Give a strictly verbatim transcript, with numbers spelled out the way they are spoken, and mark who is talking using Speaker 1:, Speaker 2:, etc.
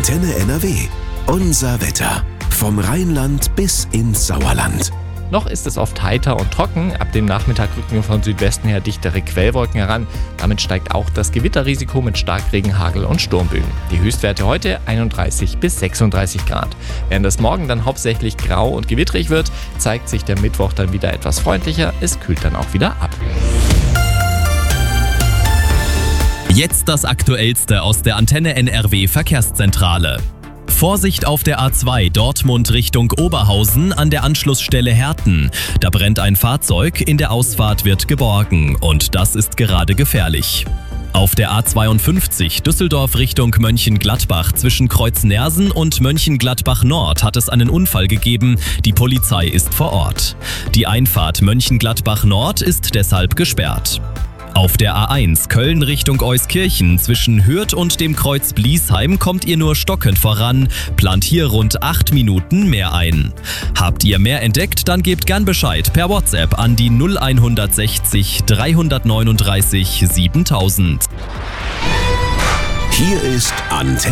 Speaker 1: Antenne N R W. Unser Wetter. Vom Rheinland bis ins Sauerland.
Speaker 2: Noch ist es oft heiter und trocken. Ab dem Nachmittag rücken von Südwesten her dichtere Quellwolken heran. Damit steigt auch das Gewitterrisiko mit Starkregen, Hagel und Sturmböen. Die Höchstwerte heute einunddreißig bis sechsunddreißig Grad. Während es morgen dann hauptsächlich grau und gewitterig wird, zeigt sich der Mittwoch dann wieder etwas freundlicher. Es kühlt dann auch wieder ab.
Speaker 3: Jetzt das Aktuellste aus der Antenne N R W Verkehrszentrale. Vorsicht auf der A zwei Dortmund Richtung Oberhausen an der Anschlussstelle Herten. Da brennt ein Fahrzeug, in der Ausfahrt wird geborgen und das ist gerade gefährlich. Auf der A zweiundfünfzig Düsseldorf Richtung Mönchengladbach zwischen Kreuz-Nersen und Mönchengladbach Nord hat es einen Unfall gegeben. Die Polizei ist vor Ort. Die Einfahrt Mönchengladbach Nord ist deshalb gesperrt. Auf der A eins Köln Richtung Euskirchen zwischen Hürth und dem Kreuz Bliesheim kommt ihr nur stockend voran, plant hier rund acht Minuten mehr ein. Habt ihr mehr entdeckt, dann gebt gern Bescheid per WhatsApp an die null sechzig dreihundertneununddreißig siebentausend.
Speaker 1: Hier ist Antenne.